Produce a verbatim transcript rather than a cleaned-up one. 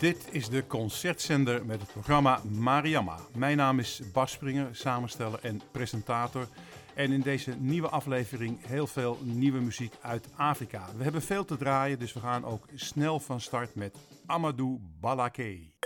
Dit is de concertzender met het programma Mariama. Mijn naam is Bas Springer, samensteller en presentator. En in deze nieuwe aflevering heel veel nieuwe muziek uit Afrika. We hebben veel te draaien, dus we gaan ook snel van start met Amadou Balaké.